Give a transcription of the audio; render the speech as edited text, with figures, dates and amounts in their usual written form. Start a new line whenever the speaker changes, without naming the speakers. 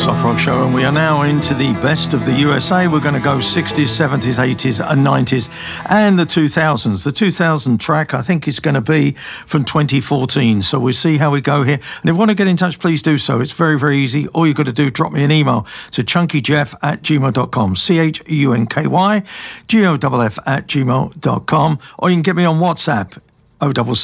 Soft Rock Show, and we are now into the best of the USA. We're going to go 60s, 70s, 80s and 90s and the 2000s. The 2000 track, I think, is going to be from 2014, so we'll see how we go here. And if you want to get in touch, please do so. It's very, very easy. All you've got to do, drop me an email to chunkyjeff@gmail.com, CHUNKY GOFF@gmail.com, or you can get me on WhatsApp, 077